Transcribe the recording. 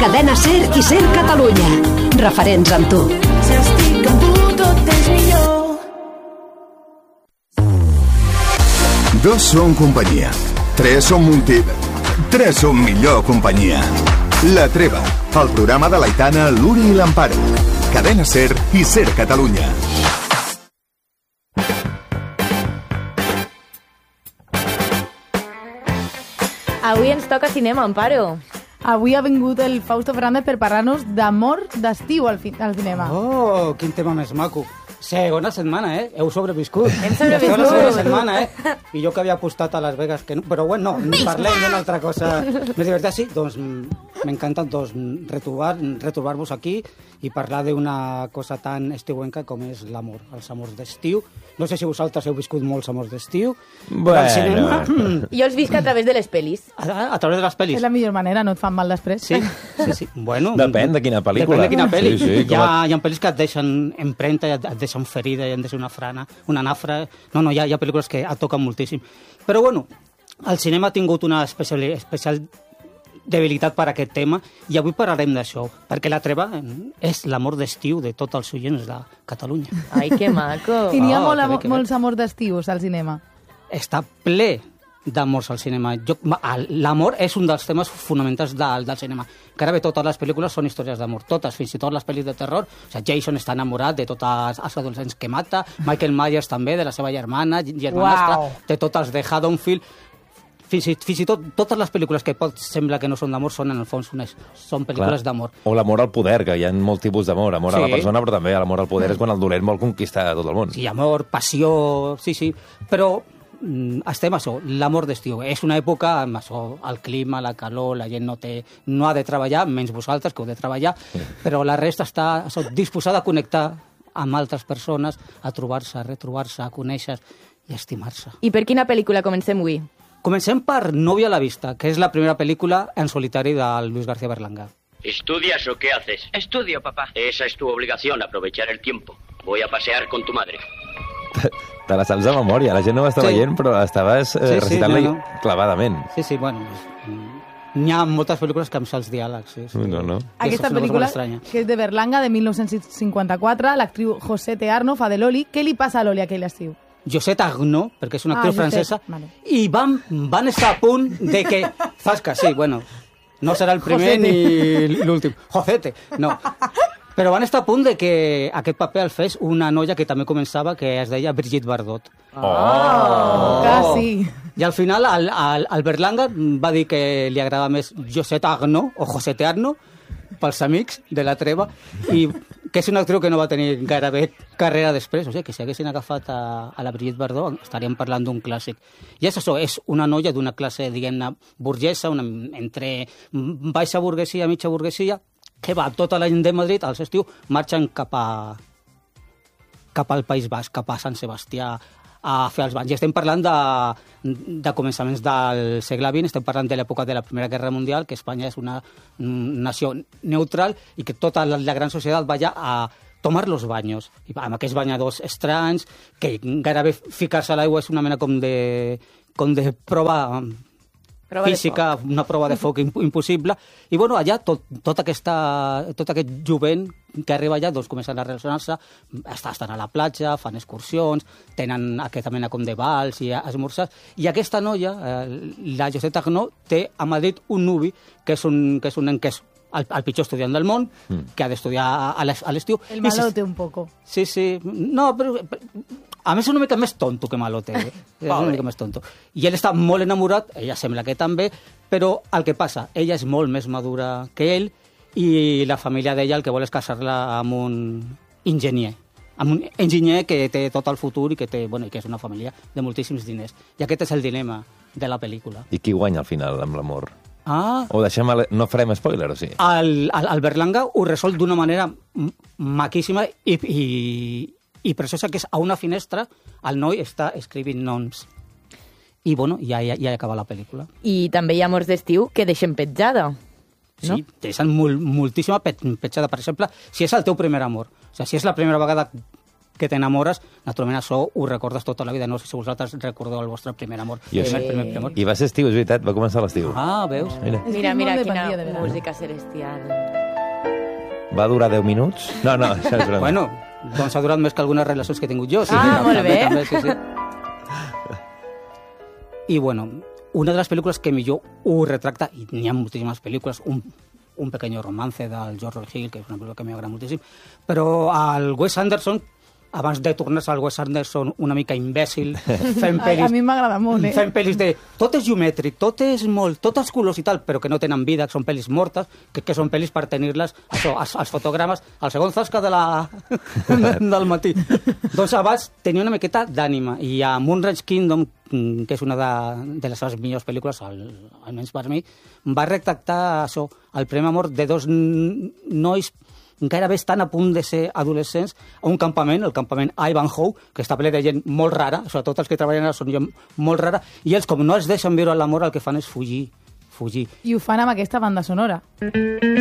Cadena Ser i Ser Catalunya. Referents amb tu. Si estic amb tu, tot és millor. Dos són companyia. Tres són Tres són millor companyia. La Treva, el programa de l'Aitana, l'Uri i l'Amparo. Cadena Ser i Ser Catalunya. Avui ens toca cinema, Amparo. Avui ha vingut el Fausto Fernández per parlar-nos d'amor d'estiu al cinema. Oh, quin tema més maco. Segona setmana, Heu sobreviscut. Hem sobreviscut. La segona setmana, I jo que havia apostat a Las Vegas que no. Però bueno, parlem d'una altra cosa més divertida. Sí, doncs m'encanta retrobar-vos aquí i parlar d'una cosa tan estiuenca com és l'amor, els amors d'estiu. No sé si vosaltres heu viscut molts amors d'estiu. Bueno. Jo els visc a través de les pel·lis. A través de les pel·lis. És la millor manera, no et fan mal després. Sí. Bueno, Depèn de quina pel·lícula. Depèn de quina pel·li. Sí, hi ha pel·lis que et deixen empremta, et deixen ferida, i han de ser una nafra. No, hi ha pel·lícules que et toquen moltíssim. Però bueno, el cinema ha tingut una especial debilitat per a aquest tema i avui parlarem d'això, perquè La Treva és l'amor d'estiu de tots els oients de Catalunya. Ai, que maco. I n'hi ha molts amors d'estius al cinema. Està ple d'amors al cinema. L'amor és un dels temes fonamentals del cinema. Gairebé totes les pel·lícules són històries d'amor. Totes, fins i tot les pel·lis de terror. O sigui, Jason està enamorat de tots els adolescents que mata, Michael Myers també, de la seva germana, de tots els de Haddonfield. Fins i tot, totes les pel·lícules que sembla que no són d'amor són, en el fons, són pel·lícules d'amor. O l'amor al poder, que hi ha molts tipus d'amor. Amor a la persona, però també l'amor al poder és quan el dolent vol conquistar tot el món. Sí, amor, passió, sí. Però estem això, l'amor d'estiu. És una època amb això, el clima, la calor, la gent no ha de treballar, menys vosaltres, que heu de treballar, però la resta està disposada a connectar amb altres persones, a trobar-se, a retrobar-se, a conèixer i a estimar-se. I per quina pel·lícula comencem avui? Comencem per Novio a la vista, que és la primera pel·lícula en solitari de Luis García Berlanga. ¿Estudias o qué haces? Estudio, papá. Esa es tu obligación, aprovechar el tiempo. Voy a pasear con tu madre. Te la saps de memòria, la gent no ho està veient, però estaves recitant-la clavadament. Sí, bueno, n'hi ha moltes pel·lícules que em sé els diàlegs. Sí. No. Aquesta pel·lícula, que és de Berlanga, de 1954, l'actriu José Tearno fa de Loli. Què li passa a Loli aquell estiu? Josette Arnaud, perquè és una actriu francesa, vale. I van estar a punt de que... Zasca, sí, bueno, no serà el primer ni l'últim. Josete, no. Però van estar a punt de que aquest paper el fes una noia que també començava, que es deia Brigitte Bardot. Quasi. I al final el Berlanga va dir que li agrada més Josette Arnaud, o Josete Arnaud, pels amics de La Treva, i que és una actriu que no va tenir gairebé carrera després, o sigui, que si haguessin agafat a la Brigitte Bardot estaríem parlant d'un clàssic. I és això, és una noia d'una classe, diguem-ne, burgesa, entre baixa burguesia i mitja burguesia, que va tota la gent de Madrid, als estiu, marxen cap al País Basc, cap a Sant Sebastià, a fer els banys. I estem parlant de començaments del segle XX, estem parlant de l'època de la Primera Guerra Mundial, que Espanya és una nació neutral i que tota la gran societat va allà a tomar los baños. I amb aquests banyadors estranys, que gairebé ficar-se a l'aigua és una mena com de prova física, una prova de foc impossible. I bueno, allà tot aquest jovent que arriba allà doncs comencen a relacionar-se, estan a la platja, fan excursions, tenen aquesta mena com de bals i esmorzars, i aquesta noia, la Josette Arnaud, té a Madrid un nuvi que és un nen que és el pitjor estudiant del món, que ha d'estudiar a l'estiu. El malote un poco. Sí. No, però a més és una mica més tonto que malote. És una mica més tonto. I ell està molt enamorat, ella sembla que també, però el que passa, ella és molt més madura que ell, i la família d'ella el que vol és casar-la amb un enginyer. Amb un enginyer que té tot el futur i que és una família de moltíssims diners. I aquest és el dilema de la pel·lícula. I qui guanya al final amb l'amor? O no farem spoiler, o sí? El Berlanga ho resol d'una manera maquíssima i preciosa, que és a una finestra el noi està escrivint noms. I ja acaba la pel·lícula. I també hi ha amors d'estiu que deixen petjada. Sí, no? Deixen moltíssima petjada. Per exemple, si és el teu primer amor, o sigui, si és la primera vegada que t'enamores, naturalment això ho recordes tota la vida. No sé si vosaltres recordeu el vostre primer amor. Jo sí. Primer amor. I va ser estiu, és veritat, va començar l'estiu. Ah, veus? Mira molt quina de verano. música celestial. Va durar 10 minuts? No, això és broma. Bueno, doncs ha durat més que algunes relacions que he tingut jo. Sí, molt bé. També, sí. I bueno, una de les pel·lícules que millor ho retracta, i n'hi ha moltíssimes pel·lícules, un pequeño romance del George Hill, que és una pel·lícula que m'agrada moltíssim, però el Wes Anderson, abans de tornar-se al Wes Anderson una mica imbècil, fent pel·lis... A mi m'agrada molt, Fent pel·lis de... Tot és geomètric, tot és molt... Tots els colors i tal, però que no tenen vida, que són pel·lis mortes, que són pel·lis per tenir-les, això, als fotogrames, al segon zasca del matí. Doncs abans tenia una miqueta d'ànima, i a Moonrise Kingdom, que és una de les seves millors pel·lícules, almenys per mi, va retractar això, el primer amor de dos nois gairebé estan a punt de ser adolescents a un campament, el campament Ivanhoe, que està ple de gent molt rara, sobretot els que treballen allà són gent molt rara, i ells, com no els deixen viure l'amor, el que fan és fugir. I ho fan amb aquesta banda sonora.